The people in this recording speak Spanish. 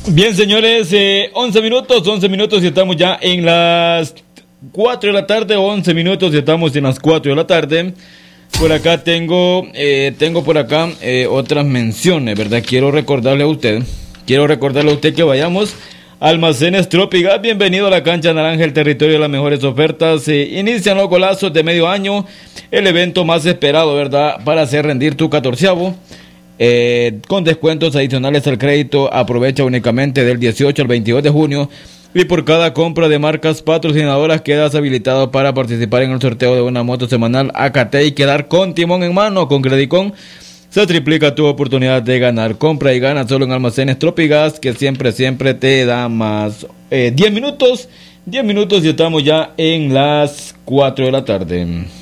Bien, señores, 11 minutos y estamos ya en las 4 de la tarde, 11 minutos y estamos en las 4 de la tarde. Por acá tengo por acá otras menciones, ¿verdad? Quiero recordarle a usted que vayamos a Almacenes Tropigas. Bienvenido a la cancha naranja, el territorio de las mejores ofertas. Inician los golazos de medio año, el evento más esperado, ¿verdad? Para hacer rendir tu 14avo. Con descuentos adicionales al crédito. Aprovecha únicamente del 18 al 22 de junio. Y por cada compra de marcas patrocinadoras quedas habilitado para participar en el sorteo de una moto semanal AKT y quedar con timón en mano. Con Credicon se triplica tu oportunidad de ganar. Compra y gana solo en Almacenes Tropigas, que siempre te da más. 10 minutos y estamos ya en las 4 de la tarde.